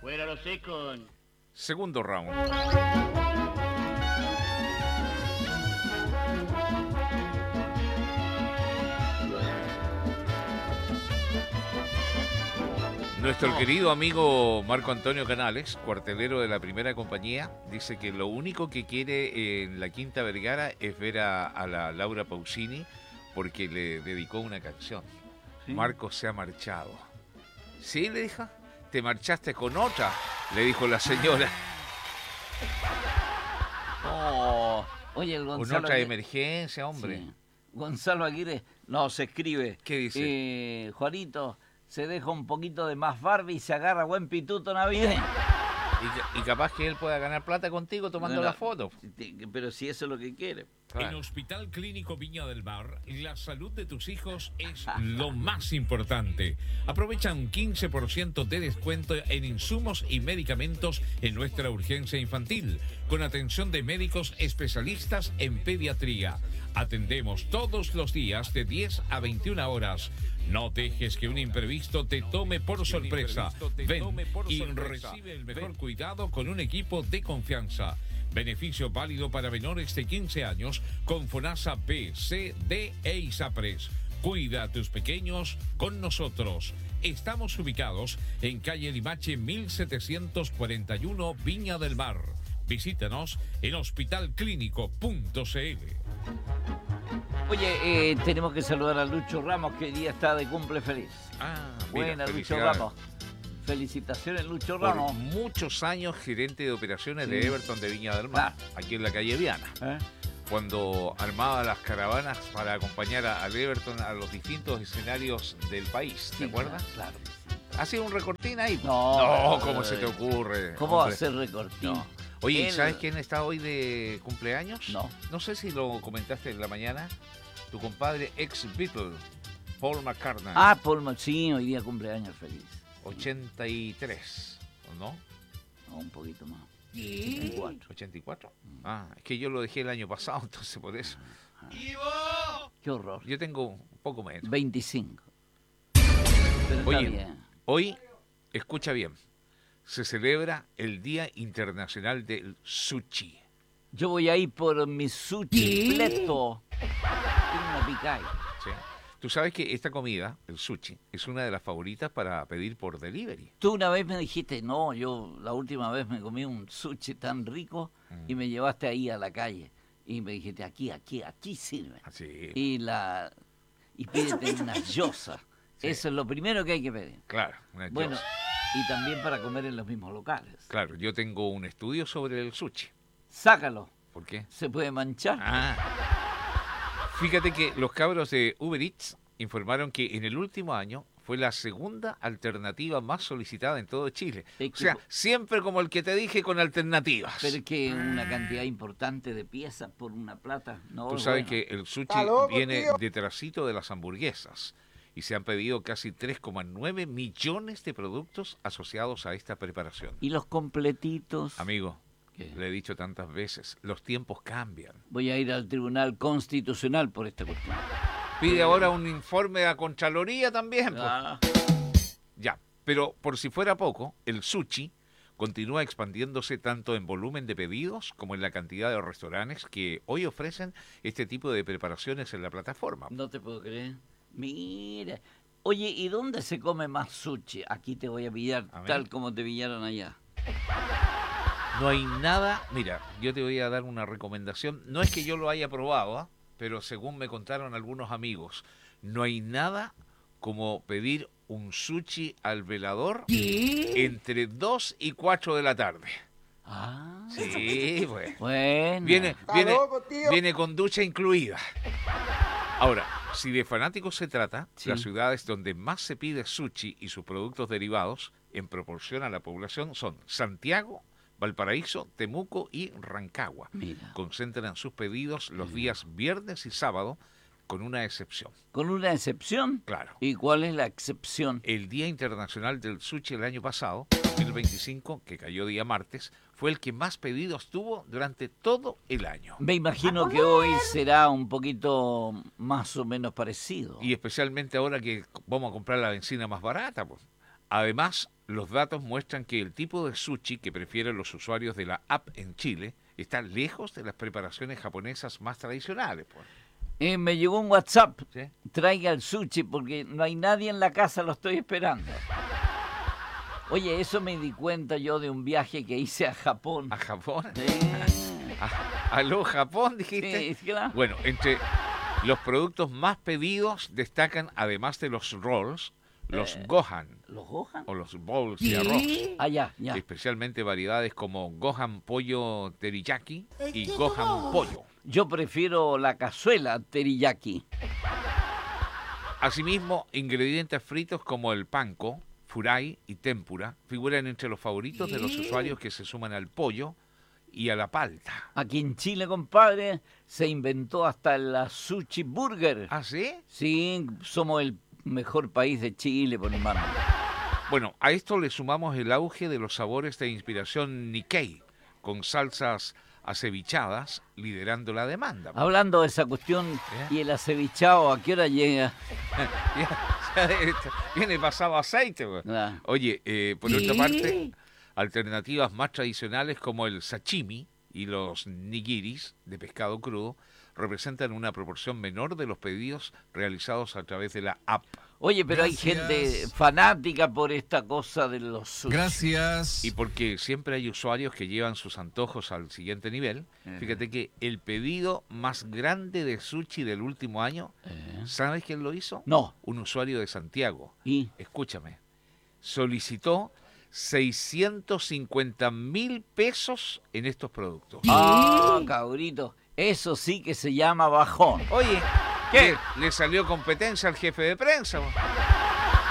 Fuera los secos. Segundo round. Nuestro querido amigo Marco Antonio Canales, cuartelero de la primera compañía, dice que lo único que quiere en la Quinta Vergara es ver a la Laura Pausini porque le dedicó una canción. ¿Sí? Marco se ha marchado. ¿Sí? Le dijo. ¿Te marchaste con otra? Le dijo la señora. Oh, oye, el Con Gonzalo otra Aguirre- emergencia, hombre. Sí. Gonzalo Aguirre nos escribe. ¿Qué dice? Juanito, se deja un poquito de más Barbie y se agarra buen pituto navideño. Y capaz que él pueda ganar plata contigo tomando Bueno, la foto. Pero si eso es lo que quiere. Claro. En Hospital Clínico Viña del Mar, la salud de tus hijos es lo más importante. Aprovecha un 15% de descuento en insumos y medicamentos en nuestra urgencia infantil, con atención de médicos especialistas en pediatría. Atendemos todos los días de 10 a 21 horas. No dejes que un imprevisto te tome por sorpresa. Ven y recibe el mejor cuidado con un equipo de confianza. Beneficio válido para menores de 15 años con FONASA B, C, D e ISAPRES. Cuida a tus pequeños con nosotros. Estamos ubicados en calle Limache 1741, Viña del Mar. Visítanos en hospitalclínico.cl. Oye, tenemos que saludar a Lucho Ramos, que hoy día está de cumple feliz. Ah, mira, Buena, Lucho felicidades. Ramos. Felicitaciones, Lucho Por Ramos. muchos años gerente de operaciones de Sí. Everton de Viña del Mar, aquí en la calle Viana. ¿Eh? Cuando armaba las caravanas para acompañar al Everton a los distintos escenarios del país, ¿te Sí, acuerdas? Claro. ¿Hacía un recortín ahí? No, ¿cómo se te ocurre? ¿Cómo va a hombre? ser recortín? No. Oye, Él- ¿sabes quién está hoy de cumpleaños? No. No sé si lo comentaste en la mañana. Tu compadre ex Beatle, Paul McCartney. Ah, sí, hoy día cumpleaños feliz. 83, ¿o no? No, un poquito más. 84. 84. Ah, es que yo lo dejé el año pasado, entonces por eso. Qué horror. Yo tengo un poco menos. 25. Pero está Oye, bien. hoy, escucha bien, se celebra el Día Internacional del Sushi. Yo voy a ir por mi sushi pleto. Tiene una picay. ¿Sí? Tú sabes que esta comida, el sushi, es una de las favoritas para pedir por delivery. Tú una vez me dijiste, no, yo la última vez me comí un sushi tan rico y me llevaste ahí a la calle. Y me dijiste, aquí sirve. Así, Y pídete una gyoza. Sí. Eso es lo primero que hay que pedir. claro, una Bueno, gyoza. y también para comer en los mismos locales. Claro, yo tengo un estudio sobre el sushi. Sácalo. ¿Por qué? Se puede manchar. Fíjate que los cabros de Uber Eats informaron que en el último año fue la segunda alternativa más solicitada en todo Chile. Es O sea, que- siempre como el que te dije con alternativas. Pero es que una cantidad importante de piezas por una plata. No, Tú es sabes bueno. que el sushi ¡Está loco, viene tío! detrásito de las hamburguesas y se han pedido casi 3,9 millones de productos asociados a esta preparación. Y los completitos. Amigo, ¿Qué? le he dicho tantas veces, los tiempos cambian. Voy a ir al Tribunal Constitucional por esta cuestión. Pide ahora un informe a Contraloría también. pues. Ah, Ya, pero por si fuera poco, el sushi continúa expandiéndose tanto en volumen de pedidos como en la cantidad de restaurantes que hoy ofrecen este tipo de preparaciones en la plataforma. no te puedo creer. Mira. Oye, ¿y dónde se come más sushi? Aquí te voy a pillar A ver. tal como te pillaron allá. No hay nada, mira, yo te voy a dar una recomendación, no es que yo lo haya probado, ¿ah? Pero según me contaron algunos amigos, no hay nada como pedir un sushi al velador entre 2 y 4 de la tarde. Ah, Sí, pues. bueno. Viene, viene, loco, tío! viene con ducha incluida. Ahora, si de fanáticos se trata, Sí. las ciudades donde más se pide sushi y sus productos derivados en proporción a la población son Santiago, Valparaíso, Temuco y Rancagua. Mira. Concentran sus pedidos los días viernes y sábado, con una excepción. Con una excepción. Claro. ¿Y cuál es la excepción? El Día Internacional del Sushi el año pasado, 2025, que cayó día martes, fue el que más pedidos tuvo durante todo el año. Me imagino que hoy será un poquito más o menos parecido. Y especialmente ahora que vamos a comprar la benzina más barata, pues. Además, los datos muestran que el tipo de sushi que prefieren los usuarios de la app en Chile está lejos de las preparaciones japonesas más tradicionales. Pues. Me llegó un WhatsApp. ¿Sí? Traiga el sushi porque no hay nadie en la casa, lo estoy esperando. Oye, eso me di cuenta yo de un viaje que hice a Japón. ¿A Japón? Sí. ¿Aló, Japón, dijiste? Sí, claro. Bueno, entre los productos más pedidos destacan, además de los rolls, los gohan, ¿Los Gohan? o los bowls de arroz. Ah, ya. Especialmente variedades como gohan pollo teriyaki y gohan pollo. Yo prefiero la cazuela teriyaki. Asimismo, ingredientes fritos como el panko, furai y tempura figuran entre los favoritos de los usuarios que se suman al pollo y a la palta. Aquí en Chile, compadre, se inventó hasta la sushi burger. ¿Ah, sí? Sí, somos el mejor país de Chile, por hermano. Bueno, a esto le sumamos el auge de los sabores de inspiración Nikkei, con salsas acevichadas liderando la demanda. Hablando de esa cuestión y el acevichado, ¿a qué hora llega? Viene pasado aceite. Pues. Ah. Oye, por otra parte, alternativas más tradicionales como el sashimi y los nigiris de pescado crudo representan una proporción menor de los pedidos realizados a través de la app. Oye, pero Gracias. hay gente fanática por esta cosa de los sushi. Gracias. Y porque siempre hay usuarios que llevan sus antojos al siguiente nivel, fíjate que el pedido más grande de sushi del último año, ¿sabes quién lo hizo? No. Un usuario de Santiago. ¿Y? Escúchame, solicitó 650.000 pesos en estos productos. Ah, cabrito, eso sí que se llama bajón. Oye, ¿Qué? Le salió competencia al jefe de prensa. Po.